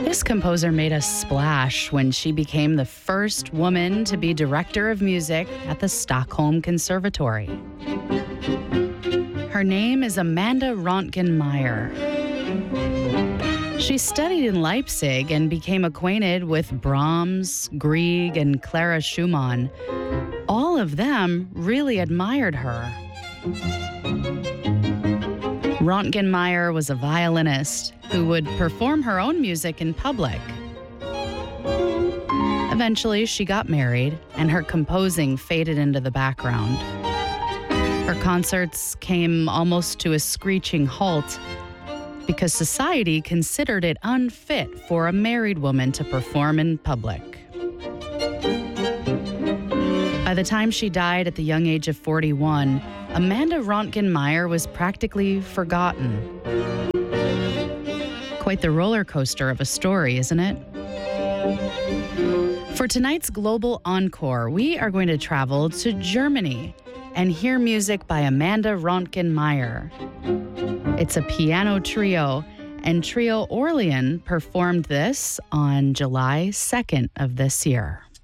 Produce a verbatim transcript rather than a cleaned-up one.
This composer made a splash when she became the first woman to be director of music at the Stockholm Conservatory. Her name is Amanda Rontgen-Meyer. She studied in Leipzig and became acquainted with Brahms, Grieg, and Clara Schumann. All of them really admired her. Rontgen-Meyer was a violinist who would perform her own music in public. Eventually, she got married, and her composing faded into the background. Her concerts came almost to a screeching halt because society considered it unfit for a married woman to perform in public. By the time she died at the young age of forty-one, Amanda Rontgen-Meyer was practically forgotten. Quite the roller coaster of a story, isn't it? For tonight's Global Encore, we are going to travel to Germany and hear music by Amanda Rontgen-Meyer. It's a piano trio, and Trio Orlean performed this on July second of this year.